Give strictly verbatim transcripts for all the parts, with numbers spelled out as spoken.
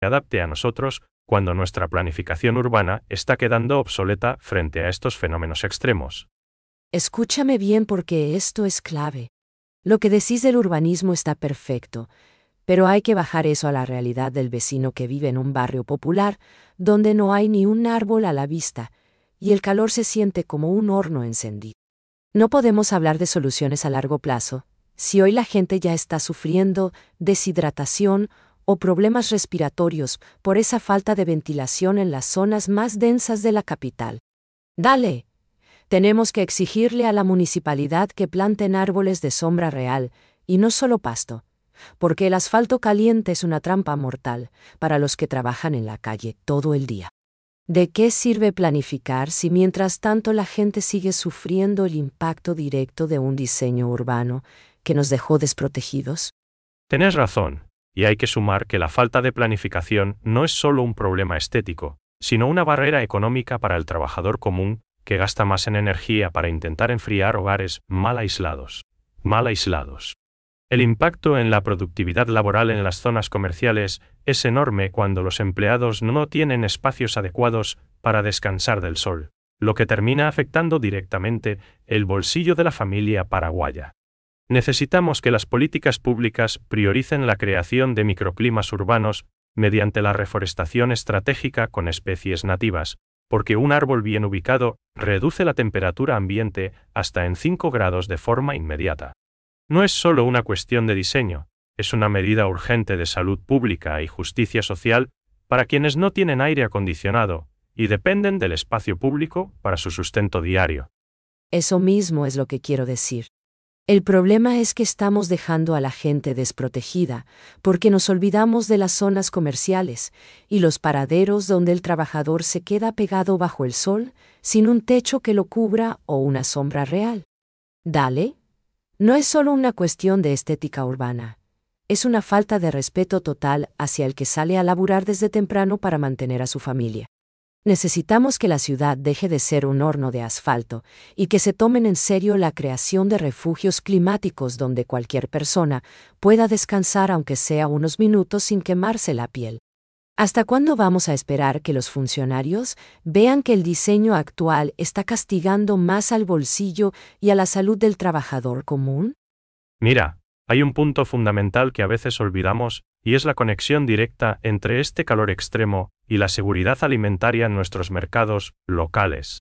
adapte a nosotros cuando nuestra planificación urbana está quedando obsoleta frente a estos fenómenos extremos. Escúchame bien porque esto es clave. Lo que decís del urbanismo está perfecto, pero hay que bajar eso a la realidad del vecino que vive en un barrio popular, donde no hay ni un árbol a la vista, y el calor se siente como un horno encendido. No podemos hablar de soluciones a largo plazo, si hoy la gente ya está sufriendo deshidratación o problemas respiratorios por esa falta de ventilación en las zonas más densas de la capital. Dale. Tenemos que exigirle a la municipalidad que planten árboles de sombra real, y no solo pasto, porque el asfalto caliente es una trampa mortal para los que trabajan en la calle todo el día. ¿De qué sirve planificar si mientras tanto la gente sigue sufriendo el impacto directo de un diseño urbano que nos dejó desprotegidos? Tenés razón, y hay que sumar que la falta de planificación no es solo un problema estético, sino una barrera económica para el trabajador común que gasta más en energía para intentar enfriar hogares mal aislados. Mal aislados. El impacto en la productividad laboral en las zonas comerciales es enorme cuando los empleados no tienen espacios adecuados para descansar del sol, lo que termina afectando directamente el bolsillo de la familia paraguaya. Necesitamos que las políticas públicas prioricen la creación de microclimas urbanos mediante la reforestación estratégica con especies nativas, porque un árbol bien ubicado reduce la temperatura ambiente hasta en cinco grados de forma inmediata. No es solo una cuestión de diseño, es una medida urgente de salud pública y justicia social para quienes no tienen aire acondicionado y dependen del espacio público para su sustento diario. Eso mismo es lo que quiero decir. El problema es que estamos dejando a la gente desprotegida, porque nos olvidamos de las zonas comerciales y los paraderos donde el trabajador se queda pegado bajo el sol, sin un techo que lo cubra o una sombra real. Dale. No es solo una cuestión de estética urbana. Es una falta de respeto total hacia el que sale a laburar desde temprano para mantener a su familia. Necesitamos que la ciudad deje de ser un horno de asfalto y que se tomen en serio la creación de refugios climáticos donde cualquier persona pueda descansar aunque sea unos minutos sin quemarse la piel. ¿Hasta cuándo vamos a esperar que los funcionarios vean que el diseño actual está castigando más al bolsillo y a la salud del trabajador común? Mira, hay un punto fundamental que a veces olvidamos, y es la conexión directa entre este calor extremo y la seguridad alimentaria en nuestros mercados locales.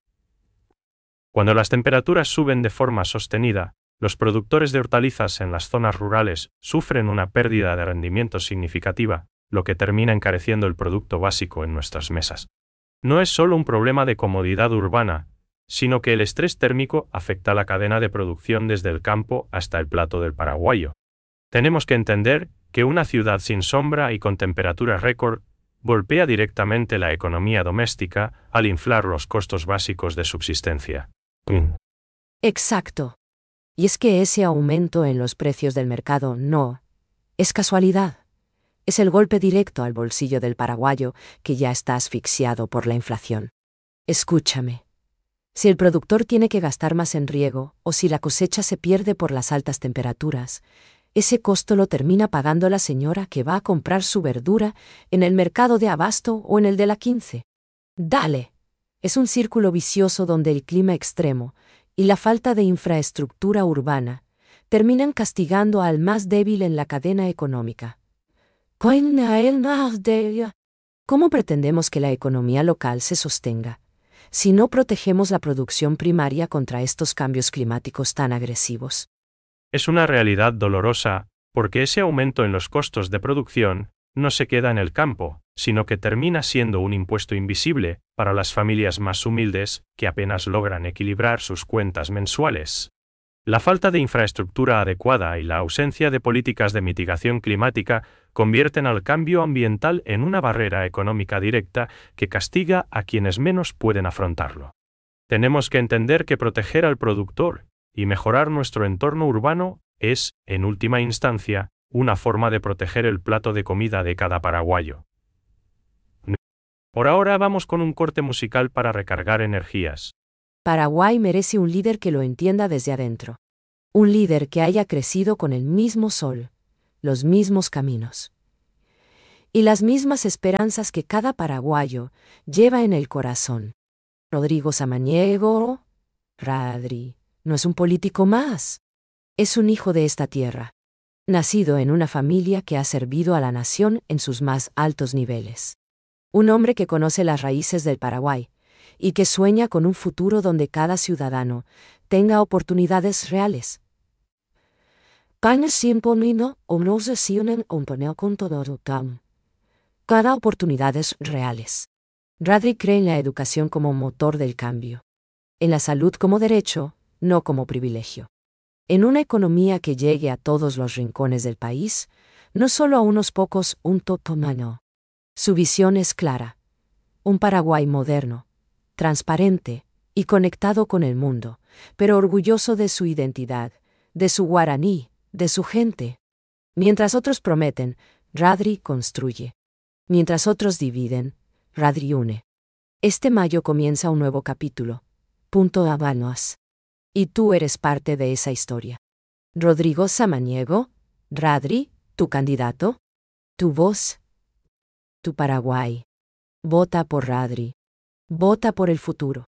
Cuando las temperaturas suben de forma sostenida, los productores de hortalizas en las zonas rurales sufren una pérdida de rendimiento significativa, lo que termina encareciendo el producto básico en nuestras mesas. No es solo un problema de comodidad urbana, sino que el estrés térmico afecta a la cadena de producción desde el campo hasta el plato del paraguayo. Tenemos que entender que una ciudad sin sombra y con temperaturas récord golpea directamente la economía doméstica al inflar los costos básicos de subsistencia. Mm. Exacto. Y es que ese aumento en los precios del mercado no es casualidad. Es el golpe directo al bolsillo del paraguayo que ya está asfixiado por la inflación. Escúchame. Si el productor tiene que gastar más en riego o si la cosecha se pierde por las altas temperaturas, ese costo lo termina pagando la señora que va a comprar su verdura en el mercado de Abasto o en el de la quince. Dale. Es un círculo vicioso donde el clima extremo y la falta de infraestructura urbana terminan castigando al más débil en la cadena económica. ¿Cómo pretendemos que la economía local se sostenga si no protegemos la producción primaria contra estos cambios climáticos tan agresivos? Es una realidad dolorosa, porque ese aumento en los costos de producción no se queda en el campo, sino que termina siendo un impuesto invisible para las familias más humildes que apenas logran equilibrar sus cuentas mensuales. La falta de infraestructura adecuada y la ausencia de políticas de mitigación climática convierten al cambio ambiental en una barrera económica directa que castiga a quienes menos pueden afrontarlo. Tenemos que entender que proteger al productor y mejorar nuestro entorno urbano es, en última instancia, una forma de proteger el plato de comida de cada paraguayo. Por ahora vamos con un corte musical para recargar energías. Paraguay merece un líder que lo entienda desde adentro. Un líder que haya crecido con el mismo sol, los mismos caminos y las mismas esperanzas que cada paraguayo lleva en el corazón. Rodrigo Samaniego, Radri, no es un político más. Es un hijo de esta tierra, nacido en una familia que ha servido a la nación en sus más altos niveles. Un hombre que conoce las raíces del Paraguay y que sueña con un futuro donde cada ciudadano tenga oportunidades reales. Cada oportunidades reales. Radri cree en la educación como motor del cambio. En la salud como derecho, no como privilegio. En una economía que llegue a todos los rincones del país, no solo a unos pocos, un totomano. Su visión es clara. Un Paraguay moderno, transparente y conectado con el mundo, pero orgulloso de su identidad, de su guaraní, de su gente. Mientras otros prometen, Radri construye. Mientras otros dividen, Radri une. Este mayo comienza un nuevo capítulo. Punto Habanos. Y tú eres parte de esa historia. Rodrigo Samaniego, Radri, tu candidato, tu voz, tu Paraguay. Vota por Radri. Vota por el futuro.